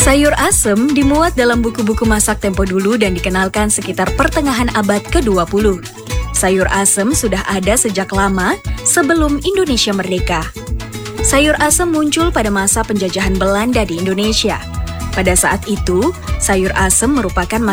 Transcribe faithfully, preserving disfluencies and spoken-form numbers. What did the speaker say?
Sayur asem dimuat dalam buku-buku masak tempo dulu dan dikenalkan sekitar pertengahan abad kedua puluh. Sayur asem sudah ada sejak lama sebelum Indonesia merdeka. Sayur asem muncul pada masa penjajahan Belanda di Indonesia. Pada saat itu, sayur asem merupakan